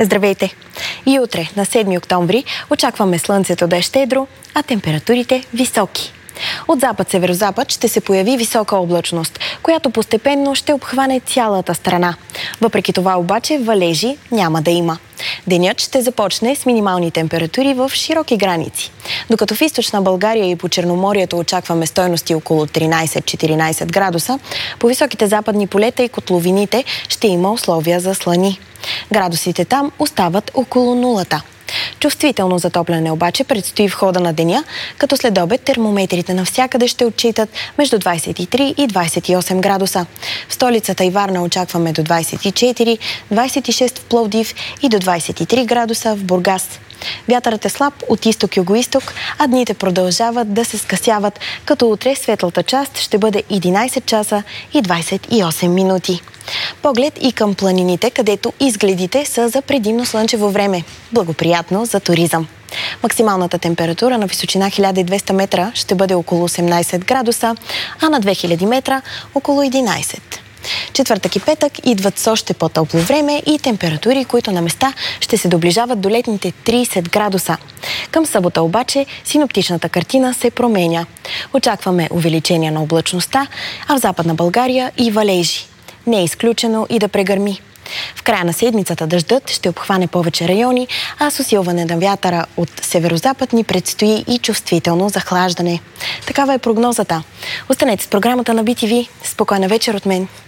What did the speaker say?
Здравейте! И утре, на 7 октомври, очакваме слънцето да е щедро, а температурите високи. От запад-северозапад ще се появи висока облачност, която постепенно ще обхване цялата страна. Въпреки това обаче валежи няма да има. Денят ще започне с минимални температури в широки граници. Докато в източна България и по Черноморието очакваме стойности около 13-14 градуса, по високите западни полета и котловините ще има условия за слани. Градусите там остават около нулата. Чувствително затопляне обаче предстои в хода на деня, като след обед термометрите навсякъде ще отчитат между 23 и 28 градуса. В столицата и Варна очакваме до 24, 26 в Пловдив и до 23 градуса в Бургас. Вятърът е слаб от изток-югоизток, а дните продължават да се скъсяват, като утре светлата част ще бъде 11 часа и 28 минути. Поглед и към планините, където изгледите са за предимно слънчево време. Благоприятно за туризъм. Максималната температура на височина 1200 метра ще бъде около 18 градуса, а на 2000 метра около 11. Четвъртък и петък идват с още по-топло време и температури, които на места ще се доближават до летните 30 градуса. Към събота обаче синоптичната картина се променя. Очакваме увеличение на облачността, а в Западна България и валежи. Не е изключено и да прегърми. В края на седмицата дъждът ще обхване повече райони, а с усилване на вятъра от северозапад ни предстои и чувствително захлаждане. Такава е прогнозата. Останете с програмата на BTV. Спокойна вечер от мен.